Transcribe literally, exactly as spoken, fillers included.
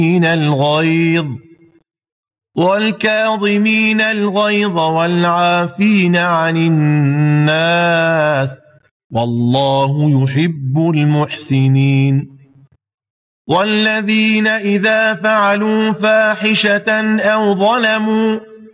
الغيظ والكاظمين الغيظ والعافين عن الناس والله يحب المحسنين والذين إذا فعلوا فاحشة أو ظلموا